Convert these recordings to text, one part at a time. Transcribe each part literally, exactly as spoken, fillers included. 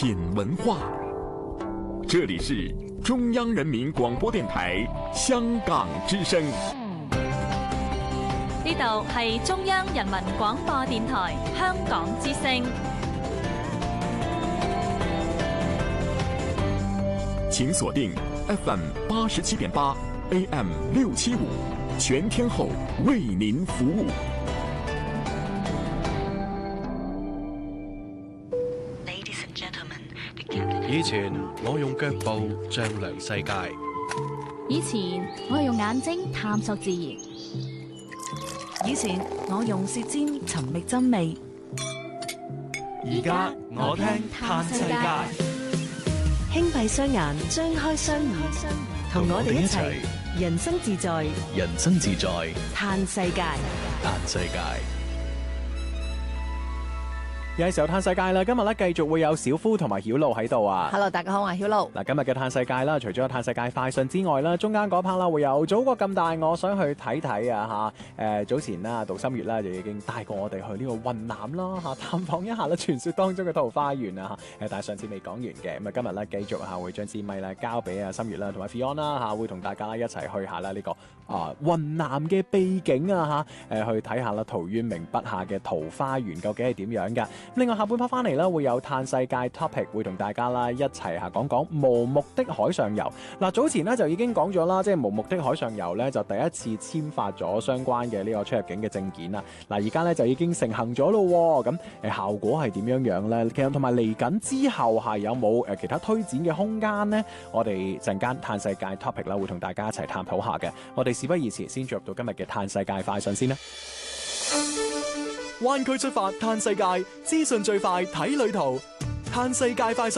品文化。这里是中央人民广播電台香港之聲。 呢度係中央人民廣播電台香港之聲。 請鎖定 F M 八十七點八 A M 六七五，全天候為您服務。 以前我用腳步丈量世界， 以前我用眼睛探索自然， 以前我用舌尖尋覓真味， 而家我聽嘆世界。 輕閉雙眼，張開雙耳，同我哋一齊人生自在， 人生自在嘆世界， 嘆世界。 有時候嘆世界啦，今日咧繼續會有小夫同埋曉露喺度啊。 Hello， 大家好，我係曉露。 嗱，今日嘅嘆世界啦，除咗有嘆世界快訊之外啦，中間嗰 part 啦會有祖國咁大，我想去睇睇啊吓。誒，早前啦，杜心月啦就已經帶過我哋去呢個雲南啦吓，探訪一下啦，傳說當中嘅桃花源啊吓。誒，但係上次未講完嘅，咁啊今日咧繼續吓會將支咪咧交俾阿心月啦，同埋 Fion 啦吓，會同大家一齊去下啦呢個啊雲南嘅秘境啊吓，誒去睇下啦陶淵明筆下嘅桃花源究竟係點樣噶。另外下半 part 翻嚟啦，會有嘆世界 topic， 會同大家啦一齊嚇講講無目的海上遊。嗱，早前咧就已經講咗啦，即係無目的海上遊咧就第一次簽發咗相關嘅呢個出入境嘅證件啦。嗱，而家咧就已經成行咗咯，咁誒效果係點樣樣咧？其實同埋嚟緊之後係有冇誒其他推展嘅空間呢？我哋陣間嘆世界 topic 啦，會同大家一齊探討下嘅。我哋事不宜遲，先進入到今日嘅嘆世界快訊先啦。灣區出發嘆世界，資訊最快睇旅途。嘆世界快訊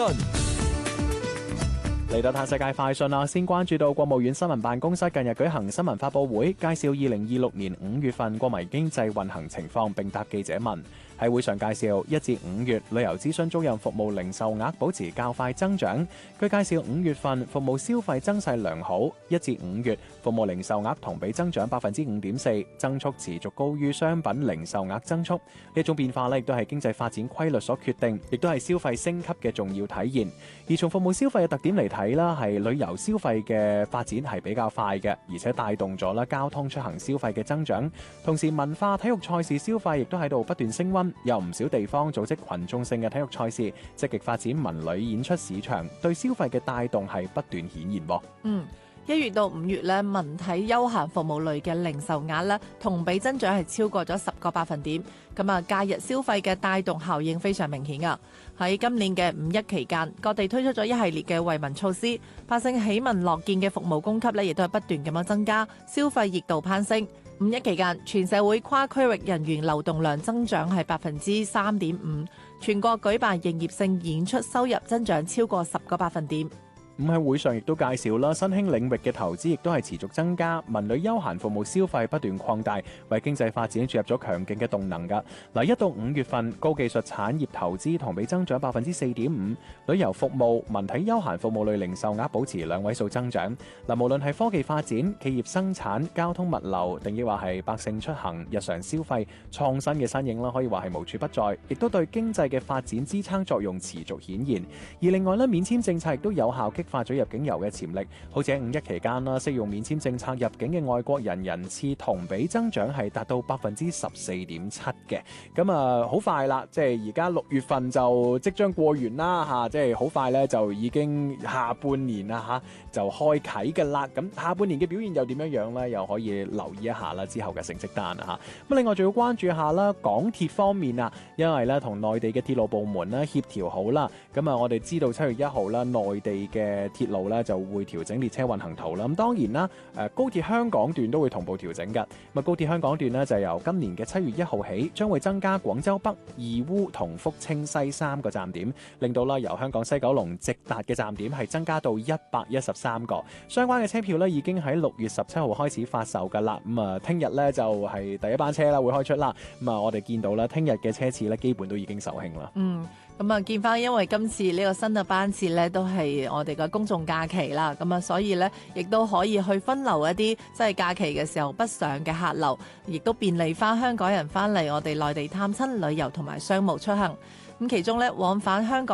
嚟到嘆世界快訊啦，先關注到國務院新聞辦公室近日舉行新聞發佈會，介紹二零二六年五月份國民經濟運行情況，並答記者問。喺會上介紹，一至五月旅遊諮詢租賃服務零售額保持較快增長。據介紹，五月份服務消費增勢良好，一至五月服務零售額同比增長百分之五點四，增速持續高於商品零售額增速。呢種變化呢，亦都係經濟發展規律所決定，亦都係消費升級嘅重要體現。而從服務消費嘅特點嚟睇啦，係旅遊消費嘅發展係比較快嘅，而且帶動咗啦交通出行消費嘅增長。同時，文化體育賽事消費亦都喺度不斷升溫。有唔少地方組織群眾性嘅體育賽事，積極發展文旅演出市場，對消費嘅帶動係不斷顯現。 嗯，一月到五月咧，文體休閒服務類嘅零售額咧，同比增長係超過咗十個百分點。咁啊，假日消費嘅帶動效應非常明顯噶。喺今年嘅五一期間，各地推出咗一系列嘅惠民措施，百姓喜聞樂見嘅服務供給咧，亦都係不斷咁樣增加，消費熱度攀升。五一期間，全社會跨區域人員流動量增長係百分之三點五，全國舉辦營業性演出收入增長超過十個百分點。 咁喺會上亦都介紹啦，新興領域嘅投資亦都係持續增加，文旅休閒服務消費不斷擴大，為經濟發展注入咗強勁嘅動能㗎。嗱，一到五月份高技術產業投資同比增長百分之四點五，旅遊服務、文體休閒服務類零售額保持兩位數增長。嗱，無論係科技發展、企業生產、交通物流，定抑或係百姓出行、日常消費，創新嘅身影啦，可以話係無處不在，亦都對經濟嘅發展支撐作用持續顯現。而另外咧，免簽政策亦都有效激發咗入境遊嘅潛力，好似喺五一期間啦，適用免簽政策入境嘅外國人人次同比增長係達到百分之十四點七嘅。咁啊，好快啦，即係而家六月份就即將過完啦嚇，即係好快咧就已經下半年啦嚇，就開啓嘅啦。咁下半年嘅表現又點樣樣咧？又可以留意一下啦，之後嘅成績單啊嚇。咁另外仲要關注一下啦，港鐵方面啊，因為咧同內地嘅鐵路部門咧協調好啦，咁啊我哋知道七月一號啦，內地嘅鐵路咧就會調整列車運行圖啦。咁當然啦，誒高鐵香港段都會同步調整㗎。咁高鐵香港段咧就由今年嘅七月一號起，將會增加廣州北、義烏同福清西三個站點，令到啦由香港西九龍直達嘅站點係增加到一百一十三個。相關嘅車票咧已經喺六月十七號開始發售㗎啦。咁啊，聽日咧就係第一班車啦會開出啦。咁啊，我哋見到啦，聽日嘅車次咧基本都已經售罄啦。 嗯。咁啊，見翻因為今次呢個新嘅班次咧，都係我哋嘅公眾假期啦，咁啊，所以咧，亦都可以去分流一啲即係假期嘅時候北上嘅客流，亦都便利翻香港人翻嚟我哋內地探親、旅遊同埋商務出行。咁其中咧，往返香港